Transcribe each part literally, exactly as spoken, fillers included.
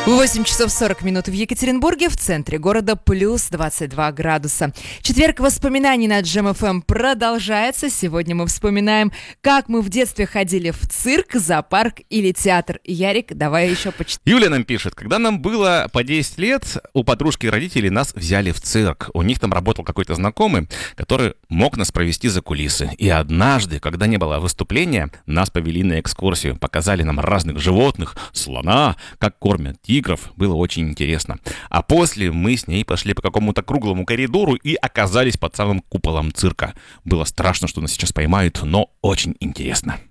восемь часов сорок минут в Екатеринбурге, в центре города плюс двадцать два градуса. Четверг воспоминаний на Джем эф эм продолжается. Сегодня мы вспоминаем, как мы в детстве ходили в цирк, зоопарк или театр. Ярик, давай еще почитаем. Юля нам пишет: когда нам было по десять лет, у подружки и родителей нас взяли в цирк. У них там работал какой-то знакомый, который мог нас провести за кулисы. И однажды, когда не было выступления, нас повели на экскурсию. Показали нам разных животных, слона, как кормят тигров. Было очень интересно. А после мы с ней пошли по какому-то круглому коридору и оказались под самым куполом цирка. Было страшно, что нас сейчас поймают, но очень интересно.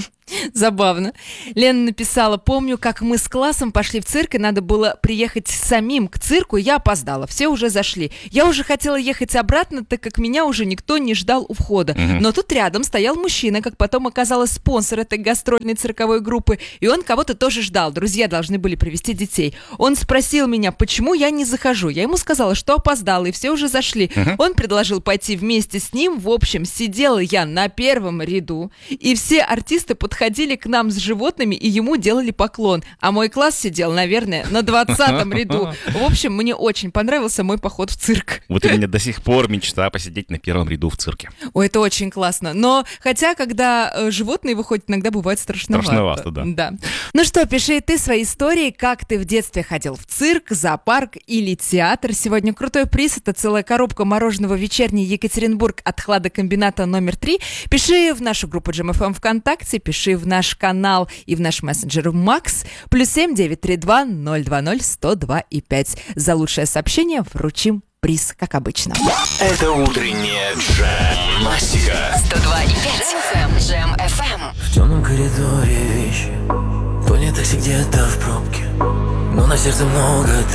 Забавно. Лена написала: помню, как мы с классом пошли в цирк, и надо было приехать самим к цирку, и я опоздала. Все уже зашли. Я уже хотела ехать обратно, так как меня уже никто не ждал у входа. Угу. Но тут рядом стоял мужчина, как потом оказалось, спонсор этой гастрольной цирковой группы, и он кого-то тоже ждал. Друзья должны были привезти детей. Он спросил меня, почему я не захожу. Я ему сказала, что опоздала, и все уже зашли. Угу. Он предложил пойти вместе с ним. В общем, сидела я на первом ряду, и все артисты подходили к нам с животными и ему делали поклон. А мой класс сидел, наверное, на двадцатом ряду. В общем, мне очень понравился мой поход в цирк. Вот у меня до сих пор мечта посидеть на первом ряду в цирке. Ой, это очень классно. Но хотя, когда э, животные выходят, иногда бывает страшновато. Страшновато, да. да. Ну что, пиши ты свои истории, как ты в детстве ходил в цирк, зоопарк или театр. Сегодня крутой приз. Это целая коробка мороженого «Вечерний Екатеринбург» от хладокомбината номер три. Пиши в нашу группу Джем эф эм ВКонтакте, пиши в наш канал и в наш мессенджер Макс. Плюс семь девять три два ноль два ноль сто два и пять. За лучшее сообщение вручим приз, как обычно. Это утреннее Джем-мастика. сто два и пять Джем эф эм. В темном коридоре вещи, понял такси где-то в пробке, но на сердце много.